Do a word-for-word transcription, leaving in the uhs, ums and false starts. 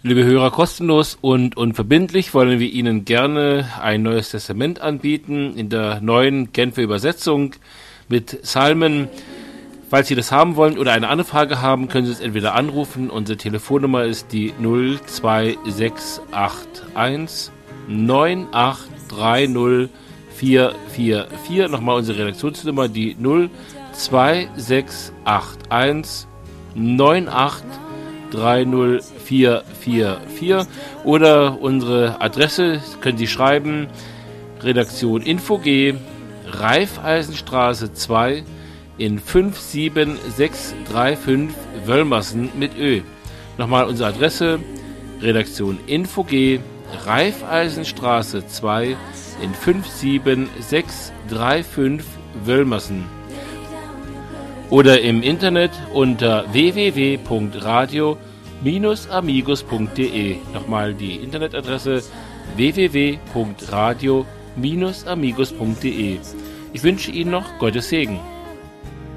Liebe Hörer, kostenlos und unverbindlich wollen wir Ihnen gerne ein neues Testament anbieten in der neuen Genfer Übersetzung mit Psalmen. Falls Sie das haben wollen oder eine andere Frage haben, können Sie es entweder anrufen. Unsere Telefonnummer ist die null zwei sechs acht eins neun acht drei null vier vier vier. Nochmal unsere Redaktionsnummer, die null zwei sechs acht eins neun acht drei null vier vier vier. Oder unsere Adresse können Sie schreiben: Redaktion Info G, Raiffeisenstraße zwei in fünf sieben sechs drei fünf Wöllmersen mit Ö. Nochmal unsere Adresse: Redaktion Info G, Raiffeisenstraße zwei in fünf sieben sechs drei fünf Wöllmersen. Oder im Internet unter w w w punkt radio Bindestrich amigos punkt de. Nochmal die Internetadresse: w w w punkt radio Bindestrich amigos punkt de. Ich wünsche Ihnen noch Gottes Segen.